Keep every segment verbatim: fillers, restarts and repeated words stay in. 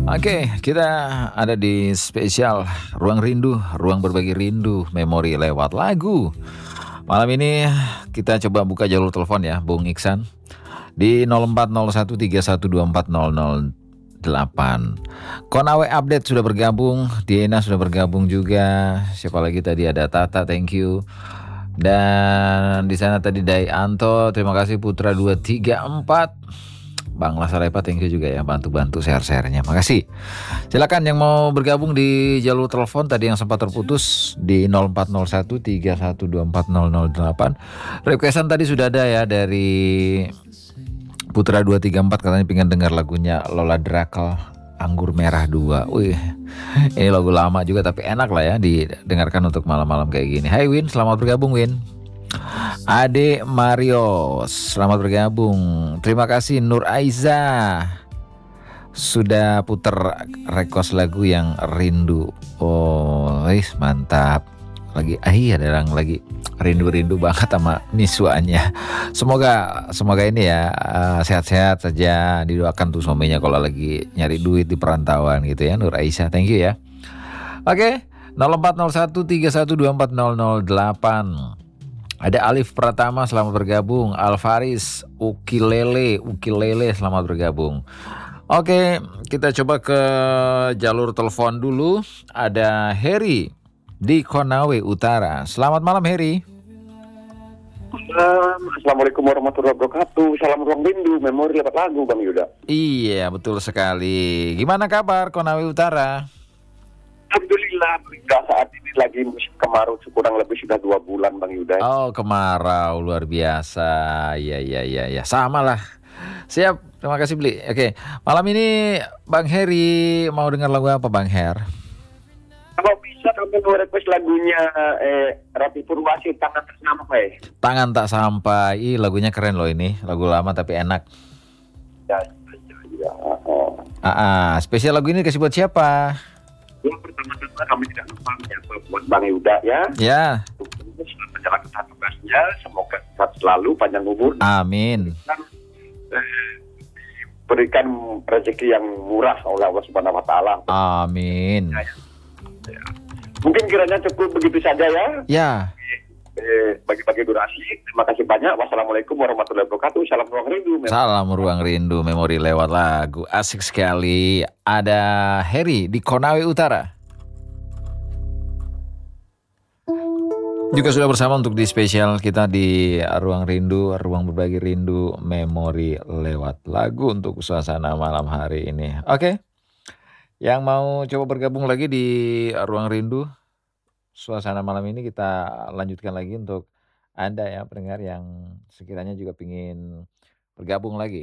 Oke, kita ada di spesial Ruang Rindu, ruang berbagi rindu, memori lewat lagu. Malam ini kita coba buka jalur telepon ya, Bung Iksan. Di nol empat nol satu tiga satu dua empat nol nol delapan. Konawe update sudah bergabung, Diana sudah bergabung juga. Siapa lagi tadi, ada Tata, thank you. Dan di sana tadi Dai Anto, terima kasih. Putra dua tiga empat. Bang Lasarepa, thank you juga ya, bantu-bantu share-share-nya. Makasih. Silakan yang mau bergabung di jalur telepon tadi yang sempat terputus di nol empat nol satu tiga satu dua empat nol nol delapan. Requestan tadi sudah ada ya dari Putra dua tiga empat, katanya pengen dengar lagunya Lola Drakel, Anggur Merah dua. Wih, ini lagu lama juga tapi enak lah ya didengarkan untuk malam-malam kayak gini. Hai Win, selamat bergabung Win. Ade Mario, selamat bergabung. Terima kasih Nur Aiza, sudah puter request lagu yang rindu. Oh, wis mantap. Lagi ah iya, ada yang lagi rindu-rindu banget sama Niswanya. Semoga semoga ini ya uh, sehat-sehat saja. Didoakan tuh suaminya kalau lagi nyari duit di perantauan gitu ya, Nur Aisyah. Thank you ya. Oke, nol empat nol satu tiga satu dua empat nol nol delapan. Ada Alif Pratama, selamat bergabung. Alvaris Ukilele, Ukilele, selamat bergabung. Oke, kita coba ke jalur telepon dulu. Ada Heri di Konawe Utara. Selamat malam Heri. Assalamualaikum warahmatullahi wabarakatuh. Salam ruang rindu, memori lewat lagu Bang Yuda. Iya, betul sekali. Gimana kabar Konawe Utara? Alhamdulillah, berita saat ini lagi musim kemarau, kurang lebih sudah dua bulan Bang Yuda. Oh, kemarau luar biasa. Ya, ya, ya, ya. Sama lah. Siap, terima kasih Bli. Oke, malam ini Bang Heri mau dengar lagu apa Bang Her? Kalau bisa kamu mau request lagunya eh, Rati Purwasi, Tangan Tak Sampai. Tangan Tak Sampai. Ih, lagunya keren loh ini. Lagu lama tapi enak. Ya, ya, ya. Oh. Ah, ah, spesial lagu ini kasih buat siapa? Yang pertama-tama kami tidak lupa menyapa buat Bang Yuda ya. Ya. Selamat menjalankan tugasnya, semoga sehat selalu, panjang umur. Amin. Dan eh, berikan rezeki yang murah oleh Allah Subhanahu Wa Taala. Amin. Ya, ya. Mungkin kiranya cukup begitu saja ya. Ya. Eh, bagi-bagi durasi. Terima kasih banyak. Wassalamualaikum warahmatullahi wabarakatuh. Salam ruang rindu. Salam ruang rindu, memori lewat lagu. Asik sekali. Ada Heri di Konawe Utara. Juga sudah bersama untuk di spesial kita di Ruang Rindu, ruang berbagi rindu, memori lewat lagu untuk suasana malam hari ini. Oke. Yang mau coba bergabung lagi di Ruang Rindu, suasana malam ini kita lanjutkan lagi untuk Anda ya pendengar yang sekiranya juga pingin bergabung lagi.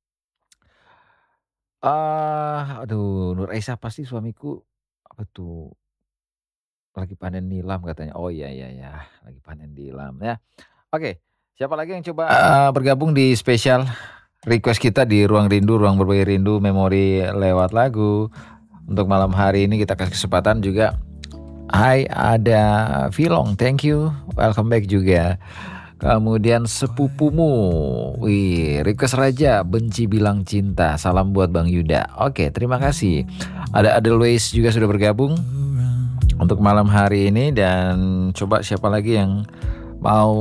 Ah, aduh, Nur Aisyah pasti suamiku apa tuh lagi panen nilam katanya. Oh iya iya ya, lagi panen nilam ya. Oke, siapa lagi yang coba uh, bergabung di spesial request kita di Ruang Rindu, ruang berbagi rindu, memori lewat lagu. Untuk malam hari ini kita kasih kesempatan juga. Hai, ada Vilong, thank you, welcome back juga. Kemudian sepupumu, wih, request Raja, benci bilang cinta, salam buat Bang Yuda. Oke, terima kasih. Ada Adelways juga sudah bergabung untuk malam hari ini. Dan coba siapa lagi yang mau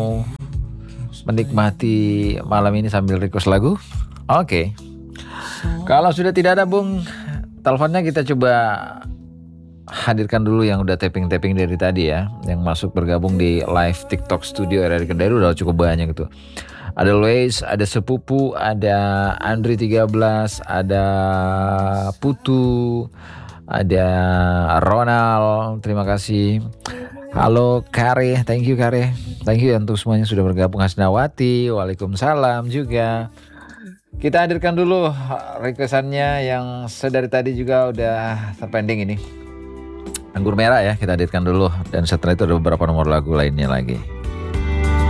menikmati malam ini sambil request lagu. Oke, kalau sudah tidak ada Bung, teleponnya kita coba hadirkan dulu yang udah tapping-tapping dari tadi ya, yang masuk bergabung di live TikTok Studio R R Kendari udah cukup banyak itu. Ada Lois, ada Sepupu, ada Andri tiga belas, ada Putu, ada Ronald, terima kasih. Halo Kare, thank you Kare, thank you untuk semuanya sudah bergabung. Hasnawati, waalaikumsalam juga. Kita hadirkan dulu requestannya yang sedari tadi juga udah terpending ini. Anggur Merah ya, kita hadirkan dulu. Dan setelah itu ada beberapa nomor lagu lainnya lagi.